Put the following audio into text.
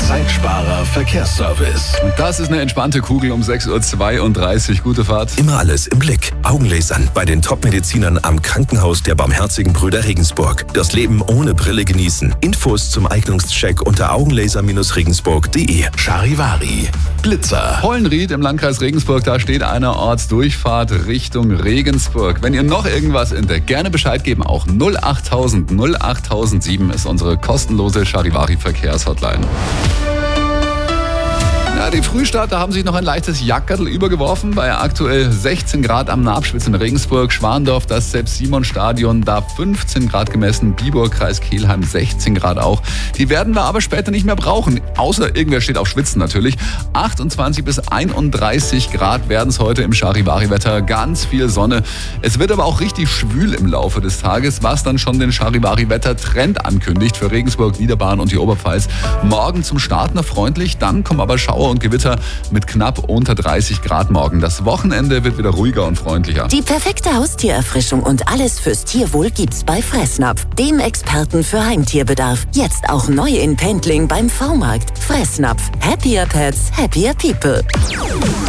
Zeitsparer Verkehrsservice. Das ist eine entspannte Kugel um 6.32 Uhr. Gute Fahrt. Immer alles im Blick. Augenlasern bei den Top-Medizinern am Krankenhaus der Barmherzigen Brüder Regensburg. Das Leben ohne Brille genießen. Infos zum Eignungscheck unter augenlaser-regensburg.de. Charivari. Blitzer. Hollenried im Landkreis Regensburg, da steht eine Ortsdurchfahrt Richtung Regensburg. Wenn ihr noch irgendwas entdeckt, gerne Bescheid geben. Auch 08000 08007 ist unsere kostenlose Charivari-Verkehrshotline. Ja, die Frühstarter haben sich noch ein leichtes Jackerl übergeworfen. Bei aktuell 16 Grad am Nabspitz in Regensburg, Schwandorf, das Sepp-Simon-Stadion, da 15 Grad gemessen, Biburg, Kreis Kelheim 16 Grad auch. Die werden wir aber später nicht mehr brauchen, außer irgendwer steht auf Schwitzen natürlich. 28 bis 31 Grad werden es heute im Charivari-Wetter, ganz viel Sonne. Es wird aber auch richtig schwül im Laufe des Tages, was dann schon den Charivari-Wetter-Trend ankündigt für Regensburg, Niederbayern und die Oberpfalz. Morgen zum Start noch freundlich, dann kommen aber Schauer und Gewitter mit knapp unter 30 Grad morgen. Das Wochenende wird wieder ruhiger und freundlicher. Die perfekte Haustiererfrischung und alles fürs Tierwohl gibt's bei Fressnapf, dem Experten für Heimtierbedarf. Jetzt auch neu in Pendling beim V-Markt. Fressnapf. Happier Pets, happier people.